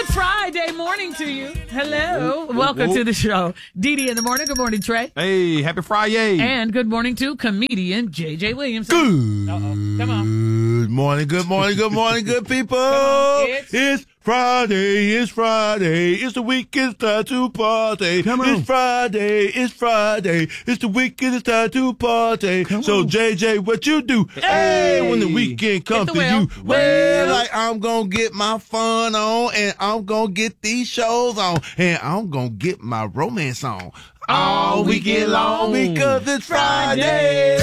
Good Friday morning to you. Hello. Welcome to the show. Dee Dee in the morning. Good morning, Trey. Hey, happy Friday. And good morning to comedian JJ Williams. Good Come on. morning, good people. It's Friday, it's the weekend, it's time to party. Come on. It's Friday, it's the weekend, it's time to party. So JJ, what you do? Hey, when the weekend comes to you, well, like I'm gonna get my fun on, and I'm gonna get these shows on, and I'm gonna get my romance on all weekend long because it's Friday.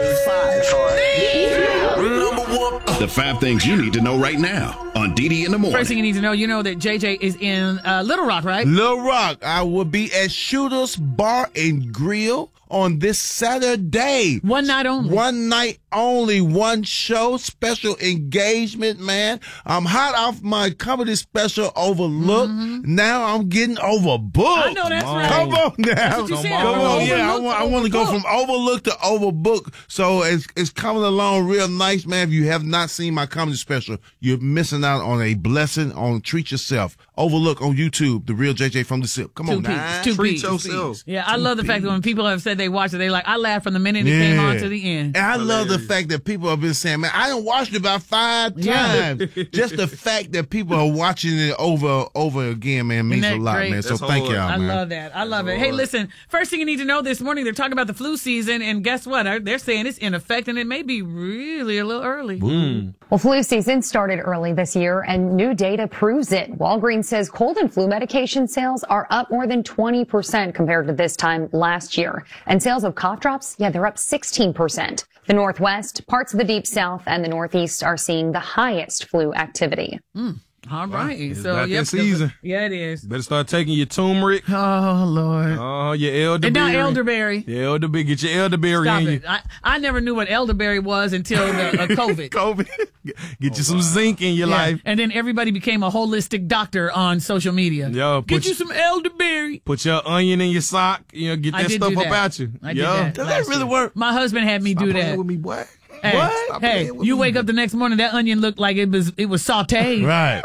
The 5 things you need to know right now on Dee Dee in the morning. First thing you need to know, you know that JJ is in Little Rock, right? Little Rock. I will be at Shooter's Bar and Grill on this Saturday. One night only. One night only. One show. Special engagement, man. I'm hot off my comedy special, Overlooked. Now I'm getting overbooked. I know that's right. Come on now. That's what you said. Come on. Yeah, Overlooked I want to go from overlooked to overbooked. So it's coming along real nice, man. If you have not seen my comedy special, you're missing out on a blessing. Treat yourself. Overlook on YouTube, The Real JJ from the SIP. Come on now. Two Treat P's. yourself. Yeah, I love the fact that when people have said they watched it, they like, I laughed from the minute it came on to the end. And I love the fact that people have been saying, man, I done watched it about 5 times. Just the fact that people are watching it over again, man, means a lot, great? man. So That's thank hard. y'all, I man. love that. I love it. Hey, listen, first thing you need to know this morning, they're talking about the flu season, and guess what? They're saying it's in effect, and it may be really a little early. Well, flu season started early this year, and new data proves it. Walgreens says cold and flu medication sales are up more than 20% compared to this time last year. And sales of cough drops, they're up 16%. The Northwest, parts of the Deep South, and the Northeast are seeing the highest flu activity. All right. It's So, about that season. Yeah, it is. Better start taking your turmeric. Oh, Lord. Oh, your elderberry. And now elderberry. Yeah, elderberry. Get your elderberry Stop in it. I never knew what elderberry was until the COVID. COVID. Get you some zinc in your life. And then everybody became a holistic doctor on social media. Yo, Get you some elderberry. Put your onion in your sock. Get I that did stuff do up that. out you. I did that. Does last that really year. work? My husband had me do that. With me, boy. Hey, Stop hey, playing with you me. wake up the next morning, that onion looked like it was sauteed. Right.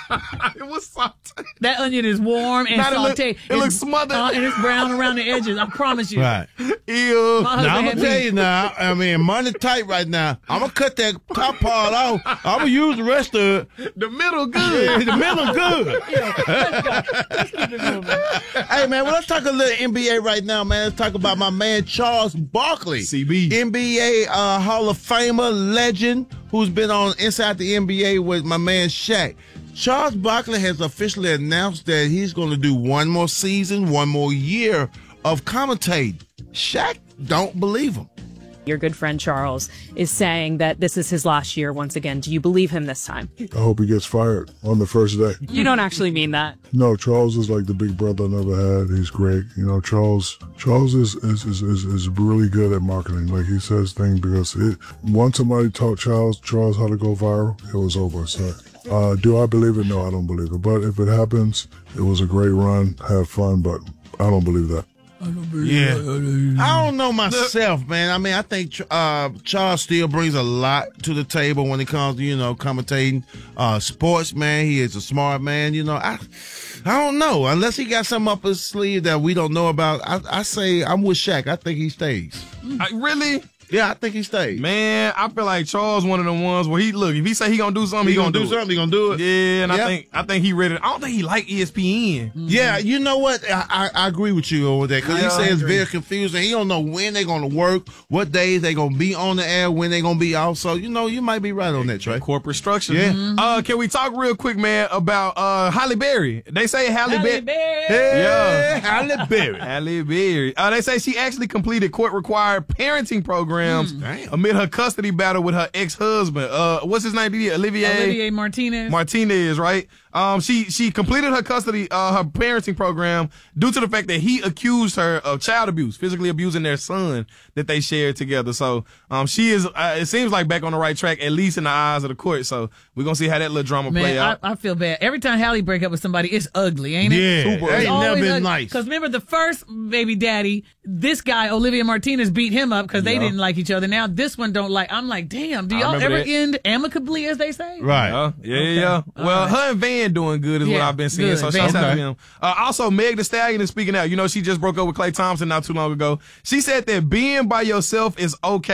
It was something. That onion is warm and Now sauteed. it looks smothered. And it's brown around the edges. I promise you. Right. Ew. My husband Now, I'm had going to tell me. you now, I mean, money tight right now. I'm going to cut that top part off. I'm going to use the rest of it. The middle good. The middle good. Let's keep it moving. Hey, man, well, let's talk a little NBA right now, man. Let's talk about my man, Charles Barkley. CB. NBA Hall of Famer, legend, who's been on Inside the NBA with my man Shaq. Charles Barkley has officially announced that he's going to do one more season, one more year of commentating. Shaq don't believe him. Your good friend Charles is saying that this is his last year once again. Do you believe him this time? I hope he gets fired on the first day. You don't actually mean that. No, Charles is like the big brother I never had. He's great. Charles is really good at marketing. Like, he says things because once somebody taught Charles how to go viral, it was over. So, do I believe it? No, I don't believe it. But if it happens, it was a great run. Have fun, but I don't believe that. Yeah. I don't know myself, man. I mean, I think Charles still brings a lot to the table when it comes to, commentating sports, man. He is a smart man. I don't know. Unless he got something up his sleeve that we don't know about, I say I'm with Shaq. I think he stays. Really? Yeah, I think he stays. Man, I feel like Charles one of them ones where if he say he gonna do something, He he gonna do something. He gonna do it. Yeah, and Yeah. I think he ready. I don't think he like ESPN. Yeah, you know what? I agree with you over there because he says it's very confusing. He don't know when they're going to work, what days they're going to be on the air, when they're going to be off. So, you might be right on that, Trey. Corporate structure. Yeah. Can we talk real quick, man, about Halle Berry? They say Halle Berry. Hey, Halle Berry. Halle Berry. They say she actually completed court-required parenting programs amid her custody battle with her ex-husband. What's his name? Olivier Martinez. Martinez, right? She completed her custody, her parenting program due to the fact that he accused her of child abuse, physically abusing their son that they shared together. So, she is, it seems like back on the right track, at least in the eyes of the court. So we're going to see how that little drama play out. I feel bad. Every time Halle break up with somebody, it's ugly, ain't it? Yeah, It's ain't never always been ugly. nice. Because remember the first baby daddy, this guy, Olivia Martinez, beat him up because they didn't like each other. Now this one don't like. I'm like, damn. Do I y'all remember ever that. end amicably, as they say? Right. Yeah. Well, her and Van doing good is what Yeah, I've been seeing. good. So Van's shout out to okay. them. Also, Meg Thee Stallion is speaking out. You know, she just broke up with Klay Thompson not too long ago. She said that being by yourself is okay.